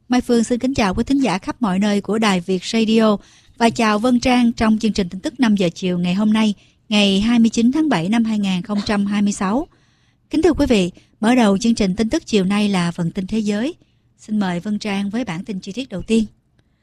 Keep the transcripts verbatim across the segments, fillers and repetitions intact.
Mai Phương xin kính chào quý thính giả khắp mọi nơi của Đài Việt Radio và chào Vân Trang trong chương trình tin tức năm giờ chiều ngày hôm nay, ngày hai mươi chín tháng bảy năm hai nghìn không trăm hai mươi sáu. Kính thưa quý vị, mở đầu chương trình tin tức chiều nay là phần tin thế giới. Xin mời Vân Trang với bản tin chi tiết đầu tiên.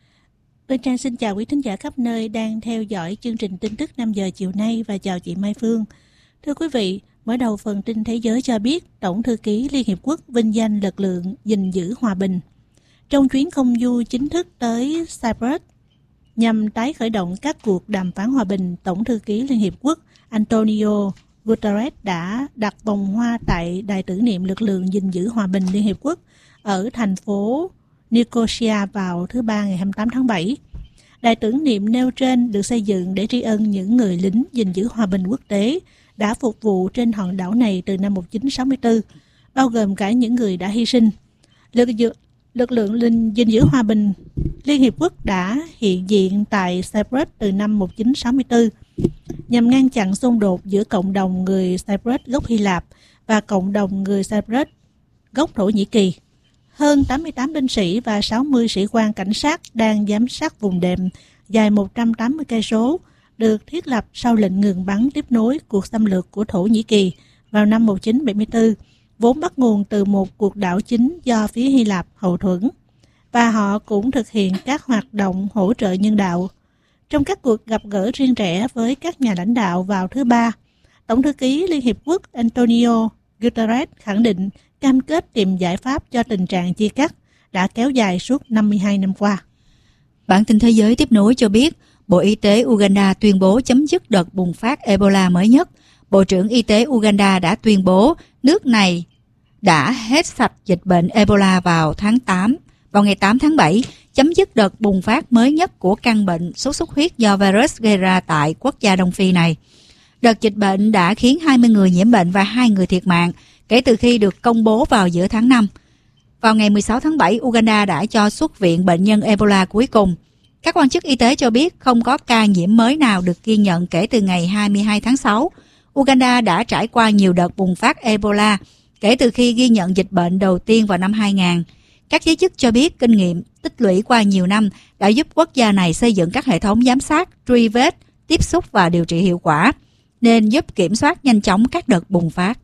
Vân Trang xin chào quý thính giả khắp nơi đang theo dõi chương trình tin tức năm giờ chiều nay và chào chị Mai Phương. Thưa quý vị, mở đầu phần tin thế giới cho biết Tổng thư ký Liên Hiệp Quốc vinh danh lực lượng gìn giữ hòa bình. Trong chuyến công du chính thức tới Cyprus nhằm tái khởi động các cuộc đàm phán hòa bình, Tổng thư ký Liên Hiệp Quốc Antonio Guterres đã đặt vòng hoa tại Đài tưởng niệm lực lượng gìn giữ hòa bình Liên Hiệp Quốc ở thành phố Nicosia vào thứ Ba ngày hai mươi tám tháng bảy. Đài tưởng niệm nêu trên được xây dựng để tri ân những người lính gìn giữ hòa bình quốc tế đã phục vụ trên hòn đảo này từ năm một nghìn chín trăm sáu mươi tư, bao gồm cả những người đã hy sinh. Lực, lực lượng gìn giữ hòa bình Liên Hiệp Quốc đã hiện diện tại Cyprus từ năm một nghìn chín trăm sáu mươi tư nhằm ngăn chặn xung đột giữa cộng đồng người Cyprus gốc Hy Lạp và cộng đồng người Cyprus gốc Thổ Nhĩ Kỳ. Hơn tám mươi tám binh sĩ và sáu mươi sĩ quan cảnh sát đang giám sát vùng đệm dài một trăm tám mươi cây số được thiết lập sau lệnh ngừng bắn tiếp nối cuộc xâm lược của Thổ Nhĩ Kỳ vào năm một nghìn chín trăm bảy mươi tư, vốn bắt nguồn từ một cuộc đảo chính do phía Hy Lạp hậu thuẫn, và họ cũng thực hiện các hoạt động hỗ trợ nhân đạo. Trong các cuộc gặp gỡ riêng rẽ với các nhà lãnh đạo vào thứ Ba, Tổng thư ký Liên Hiệp Quốc Antonio Guterres khẳng định cam kết tìm giải pháp cho tình trạng chia cắt đã kéo dài suốt năm mươi hai năm qua. Bản tin thế giới tiếp nối cho biết, Bộ Y tế Uganda tuyên bố chấm dứt đợt bùng phát Ebola mới nhất. Bộ trưởng Y tế Uganda đã tuyên bố nước này đã hết sạch dịch bệnh Ebola vào tháng tám, vào ngày tám tháng bảy, chấm dứt đợt bùng phát mới nhất của căn bệnh sốt xuất huyết do virus gây ra tại quốc gia Đông Phi này. Đợt dịch bệnh đã khiến hai mươi người nhiễm bệnh và hai người thiệt mạng kể từ khi được công bố vào giữa tháng năm. Vào ngày mười sáu tháng bảy, Uganda đã cho xuất viện bệnh nhân Ebola cuối cùng. Các quan chức y tế cho biết không có ca nhiễm mới nào được ghi nhận kể từ ngày hai mươi hai tháng sáu. Uganda đã trải qua nhiều đợt bùng phát Ebola kể từ khi ghi nhận dịch bệnh đầu tiên vào năm hai nghìn. Các giới chức cho biết kinh nghiệm tích lũy qua nhiều năm đã giúp quốc gia này xây dựng các hệ thống giám sát, truy vết, tiếp xúc và điều trị hiệu quả, nên giúp kiểm soát nhanh chóng các đợt bùng phát.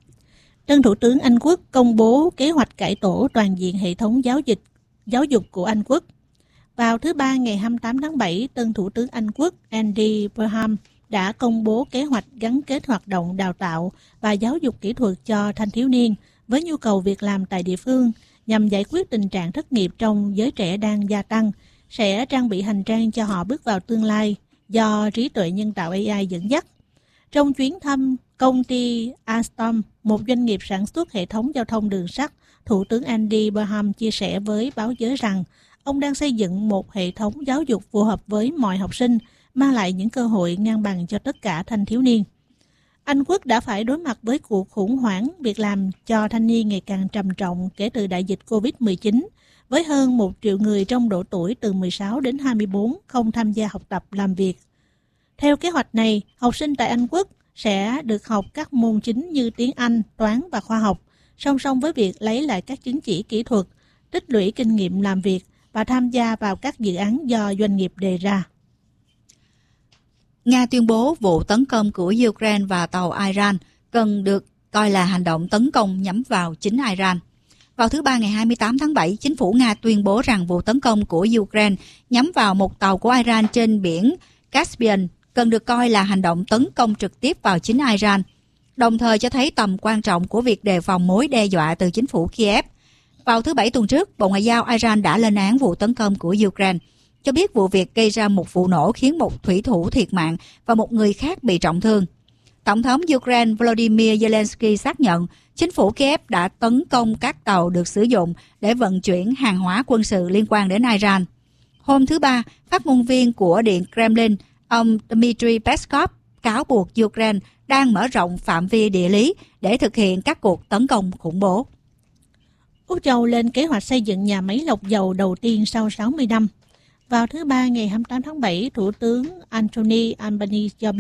Tân Thủ tướng Anh Quốc công bố kế hoạch cải tổ toàn diện hệ thống giáo dục, giáo dục của Anh Quốc. Vào thứ Ba ngày hai mươi tám tháng bảy, Tân Thủ tướng Anh Quốc Andy Burnham đã công bố kế hoạch gắn kết hoạt động đào tạo và giáo dục kỹ thuật cho thanh thiếu niên với nhu cầu việc làm tại địa phương nhằm giải quyết tình trạng thất nghiệp trong giới trẻ đang gia tăng, sẽ trang bị hành trang cho họ bước vào tương lai do trí tuệ nhân tạo A I dẫn dắt. Trong chuyến thăm công ty Alstom, một doanh nghiệp sản xuất hệ thống giao thông đường sắt, Thủ tướng Andy Burnham chia sẻ với báo giới rằng ông đang xây dựng một hệ thống giáo dục phù hợp với mọi học sinh, mang lại những cơ hội ngang bằng cho tất cả thanh thiếu niên. Anh Quốc đã phải đối mặt với cuộc khủng hoảng việc làm cho thanh niên ngày càng trầm trọng kể từ đại dịch covid mười chín, với hơn một triệu người trong độ tuổi từ mười sáu đến hai mươi bốn không tham gia học tập làm việc. Theo kế hoạch này, học sinh tại Anh Quốc sẽ được học các môn chính như tiếng Anh, toán và khoa học, song song với việc lấy lại các chứng chỉ kỹ thuật, tích lũy kinh nghiệm làm việc và tham gia vào các dự án do doanh nghiệp đề ra. Nga tuyên bố vụ tấn công của Ukraine và tàu Iran cần được coi là hành động tấn công nhắm vào chính Iran. Vào thứ Ba ngày hai mươi tám tháng bảy, chính phủ Nga tuyên bố rằng vụ tấn công của Ukraine nhắm vào một tàu của Iran trên biển Caspian cần được coi là hành động tấn công trực tiếp vào chính Iran, đồng thời cho thấy tầm quan trọng của việc đề phòng mối đe dọa từ chính phủ Kiev. Vào thứ Bảy tuần trước, Bộ Ngoại giao Iran đã lên án vụ tấn công của Ukraine, cho biết vụ việc gây ra một vụ nổ khiến một thủy thủ thiệt mạng và một người khác bị trọng thương. Tổng thống Ukraine Volodymyr Zelensky xác nhận chính phủ Kiev đã tấn công các tàu được sử dụng để vận chuyển hàng hóa quân sự liên quan đến Iran. Hôm thứ Ba, phát ngôn viên của Điện Kremlin, ông Dmitry Peskov cáo buộc Ukraine đang mở rộng phạm vi địa lý để thực hiện các cuộc tấn công khủng bố. Úc Châu lên kế hoạch xây dựng nhà máy lọc dầu đầu tiên sau sáu mươi năm. Vào thứ Ba ngày hai mươi tám tháng bảy, Thủ tướng Anthony Albanese cho biết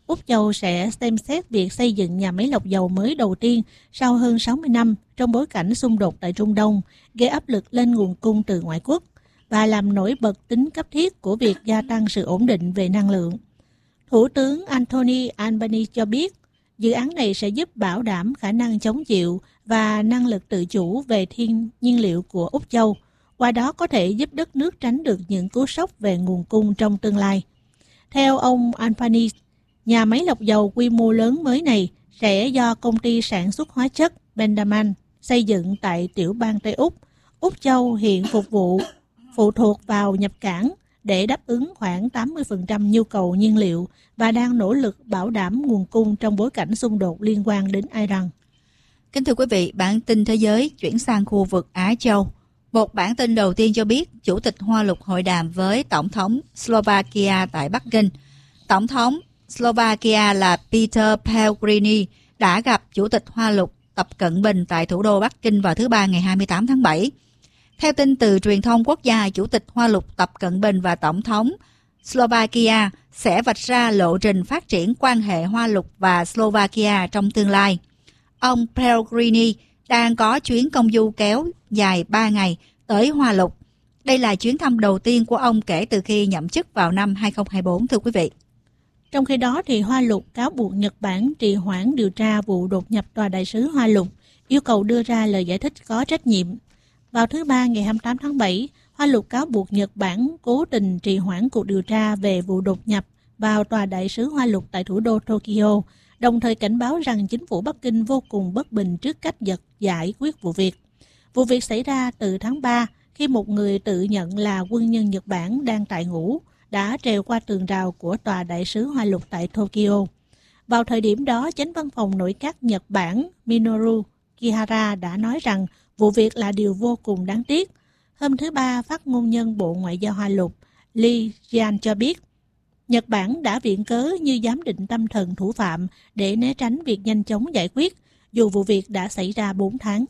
Úc Châu sẽ xem xét việc xây dựng nhà máy lọc dầu mới đầu tiên sau hơn sáu mươi năm trong bối cảnh xung đột tại Trung Đông, gây áp lực lên nguồn cung từ ngoại quốc và làm nổi bật tính cấp thiết của việc gia tăng sự ổn định về năng lượng. Thủ tướng Anthony Albanese cho biết, dự án này sẽ giúp bảo đảm khả năng chống chịu và năng lực tự chủ về thiên nhiên liệu của Úc Châu, qua đó có thể giúp đất nước tránh được những cú sốc về nguồn cung trong tương lai. Theo ông Albanese, nhà máy lọc dầu quy mô lớn mới này sẽ do công ty sản xuất hóa chất Bendaman xây dựng tại tiểu bang Tây Úc. Úc Châu hiện phục vụ phụ thuộc vào nhập cảng để đáp ứng khoảng tám mươi phần trăm nhu cầu nhiên liệu và đang nỗ lực bảo đảm nguồn cung trong bối cảnh xung đột liên quan đến Iran. Kính thưa quý vị, bản tin thế giới chuyển sang khu vực Á Châu. Một bản tin đầu tiên cho biết Chủ tịch Hoa Lục hội đàm với Tổng thống Slovakia tại Bắc Kinh. Tổng thống Slovakia là Peter Pellegrini đã gặp Chủ tịch Hoa Lục Tập Cận Bình tại thủ đô Bắc Kinh vào thứ Ba ngày hai mươi tám tháng bảy. Theo tin từ truyền thông quốc gia, Chủ tịch Hoa Lục Tập Cận Bình và Tổng thống Slovakia sẽ vạch ra lộ trình phát triển quan hệ Hoa Lục và Slovakia trong tương lai. Ông Pellegrini đang có chuyến công du kéo dài ba ngày tới Hoa Lục. Đây là chuyến thăm đầu tiên của ông kể từ khi nhậm chức vào năm hai không hai bốn, thưa quý vị. Trong khi đó, thì Hoa Lục cáo buộc Nhật Bản trì hoãn điều tra vụ đột nhập tòa đại sứ Hoa Lục, yêu cầu đưa ra lời giải thích có trách nhiệm. Vào thứ Ba ngày hai mươi tám tháng bảy, Hoa Lục cáo buộc Nhật Bản cố tình trì hoãn cuộc điều tra về vụ đột nhập vào tòa đại sứ Hoa Lục tại thủ đô Tokyo, đồng thời cảnh báo rằng chính phủ Bắc Kinh vô cùng bất bình trước cách giật giải quyết vụ việc. Vụ việc xảy ra từ tháng ba khi một người tự nhận là quân nhân Nhật Bản đang tại ngũ đã trèo qua tường rào của tòa đại sứ Hoa Lục tại Tokyo. Vào thời điểm đó, Chánh văn phòng nội các Nhật Bản Minoru Kihara đã nói rằng vụ việc là điều vô cùng đáng tiếc. Hôm thứ Ba, phát ngôn nhân Bộ Ngoại giao Hoa Lục Lee Jian cho biết, Nhật Bản đã viện cớ như giám định tâm thần thủ phạm để né tránh việc nhanh chóng giải quyết, dù vụ việc đã xảy ra bốn tháng.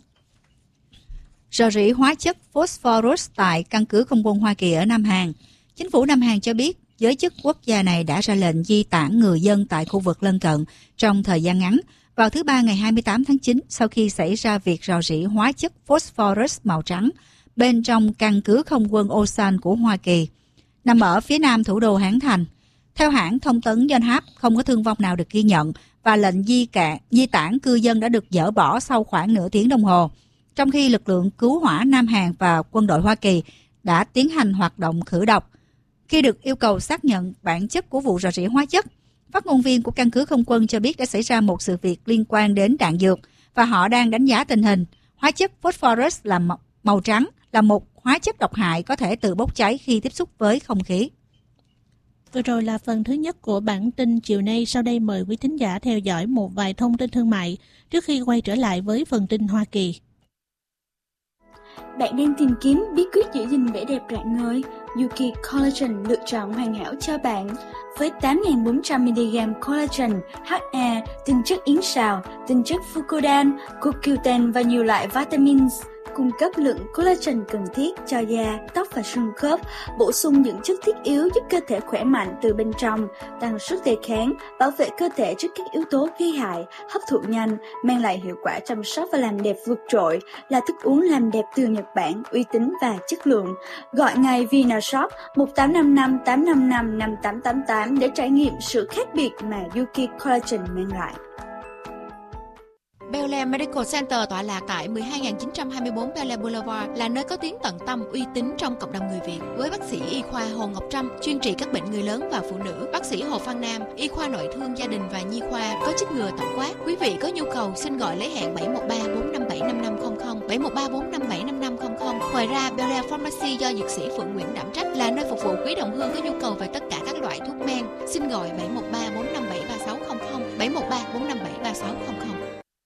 Rò rỉ hóa chất phosphorus tại căn cứ không quân Hoa Kỳ ở Nam Hàn. Chính phủ Nam Hàn cho biết giới chức quốc gia này đã ra lệnh di tản người dân tại khu vực lân cận trong thời gian ngắn vào thứ Ba ngày hai mươi tám tháng chín sau khi xảy ra việc rò rỉ hóa chất phosphorus màu trắng bên trong căn cứ không quân Osan của Hoa Kỳ, nằm ở phía nam thủ đô Hán Thành. Theo hãng thông tấn Yonhap, không có thương vong nào được ghi nhận và lệnh di, cạn, di tản cư dân đã được dỡ bỏ sau khoảng nửa tiếng đồng hồ, trong khi lực lượng cứu hỏa Nam Hàn và quân đội Hoa Kỳ đã tiến hành hoạt động khử độc. Khi được yêu cầu xác nhận bản chất của vụ rò rỉ hóa chất, phát ngôn viên của căn cứ không quân cho biết đã xảy ra một sự việc liên quan đến đạn dược và họ đang đánh giá tình hình. Hóa chất phosphorus là màu trắng là một hóa chất độc hại có thể tự bốc cháy khi tiếp xúc với không khí. Vừa rồi là phần thứ nhất của bản tin chiều nay. Sau đây mời quý thính giả theo dõi một vài thông tin thương mại trước khi quay trở lại với phần tin Hoa Kỳ. Bạn đang tìm kiếm bí quyết giữ gìn vẻ đẹp rạng ngời? Yuki Collagen lựa chọn hoàn hảo cho bạn. Với tám nghìn bốn trăm mi-li-gam collagen, hát a, tinh chất yến sào, tinh chất fucodan, cô quy u ten và nhiều loại vitamins, cung cấp lượng collagen cần thiết cho da, tóc và xương khớp, bổ sung những chất thiết yếu giúp cơ thể khỏe mạnh từ bên trong, tăng sức đề kháng, bảo vệ cơ thể trước các yếu tố gây hại, hấp thụ nhanh, mang lại hiệu quả chăm sóc và làm đẹp vượt trội, là thức uống làm đẹp từ Nhật Bản, uy tín và chất lượng. Gọi ngay Vinashop một tám năm năm tám năm năm năm tám tám tám để trải nghiệm sự khác biệt mà Yuki Collagen mang lại. Bel Air Medical Center tọa lạc tại mười hai nghìn chín trăm hai mươi tư Bel Air Boulevard là nơi có tiếng tận tâm uy tín trong cộng đồng người Việt. Với bác sĩ y khoa Hồ Ngọc Trâm chuyên trị các bệnh người lớn và phụ nữ, bác sĩ Hồ Phan Nam y khoa nội thương gia đình và nhi khoa có chích ngừa tổng quát. Quý vị có nhu cầu xin gọi lấy hẹn bảy một ba bốn năm bảy năm năm không không, bảy một ba bốn năm bảy năm năm không không. Ngoài ra, Bel Air Pharmacy do dược sĩ Phượng Nguyễn đảm trách là nơi phục vụ quý đồng hương có nhu cầu về tất cả các loại thuốc men. Xin gọi bảy một ba bốn năm bảy ba sáu không không, bảy một ba bốn năm bảy ba sáu không không.